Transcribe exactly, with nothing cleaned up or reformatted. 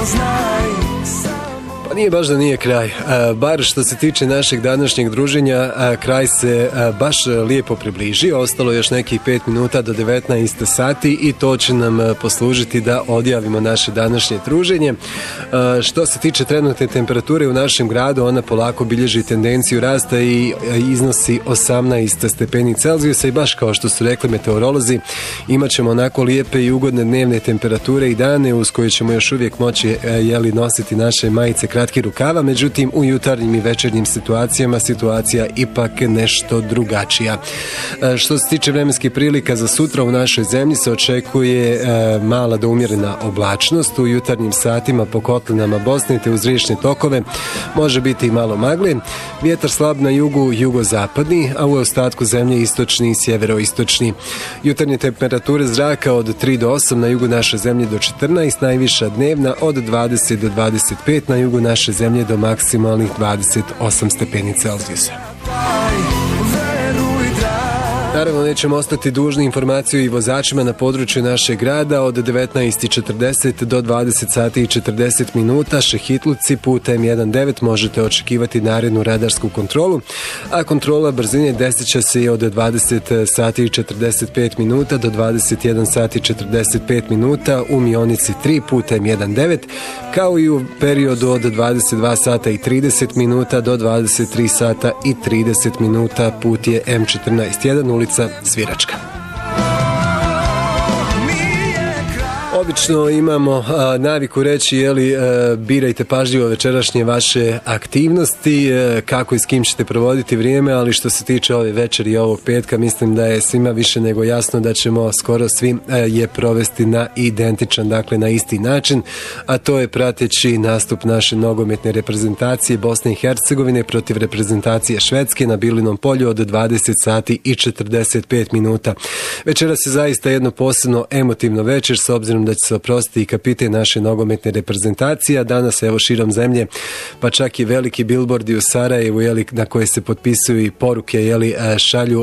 Pa nije baš da nije kraj, a, bar što se tiče našeg današnjeg druženja, a, kraj se a, baš lijepo približio, ostalo još nekih pet minuta do devetnaest sati i to će nam a, poslužiti da odjavimo naše današnje druženje. A, što se tiče trenutne temperature u našem gradu, ona polako bilježi tendenciju rasta i a, iznosi osamnaest stepeni Celzijusa i baš kao što su rekli meteorolozi, imat ćemo onako lijepe i ugodne dnevne temperature i dane uz koje ćemo još uvijek moći a, jeli, nositi naše majice kratki rukava, međutim u jutarnjim i večernjim situacijama situacija ipak nešto drugačija. E, što se tiče vremenskih prilika za sutra u našoj zemlji se očekuje e, mala do umjerena oblačnost u jutarnjim satima po kotlinama Bosne te uz riječne tokove može biti i malo magle, vjetar slab na jugu, jugozapadni, a u ostatku zemlje istočni i sjeveroistočni. Jutarnje temperature zraka od tri do osam na jugu naše zemlje do četrnaest, najviša dnevna od dvadeset do dvadeset pet na jugu naše zemlje do maksimalnih dvadeset osam stepeni Celzijusa. Naravno, nećemo ostati dužni informaciju i vozačima na području našeg grada od devetnaest i četrdeset do dvadeset sati i četrdeset minuta. Šehitluci puta M devetnaest možete očekivati narednu radarsku kontrolu, a kontrola brzine desit će se i od dvadeset sati i četrdeset pet minuta do dvadeset jedan sati i četrdeset pet minuta u Mionici tri puta M devetnaest, kao i u periodu od dvadeset dva sata i trideset minuta do dvadeset tri sata i trideset minuta put je M četrnaest jedan ulica Sviračka. Obično imamo a, naviku reći, jeli, a, birajte pažljivo večerašnje vaše aktivnosti, a, kako i s kim ćete provoditi vrijeme, ali što se tiče ove večeri i ovog petka, mislim da je svima više nego jasno da ćemo skoro svi a, je provesti na identičan, dakle na isti način, a to je prateći nastup naše nogometne reprezentacije Bosne i Hercegovine protiv reprezentacije Švedske na Bilinom polju od dvadeset sati i četrdeset pet minuta. Večeras je zaista jedno posebno emotivno večer, s obzirom da će se oprostiti i kapiten naše nogometne reprezentacije, a danas evo širom zemlje, pa čak i veliki bilbordi u Sarajevu, jeli, na koje se potpisuju i poruke, jeli, šalju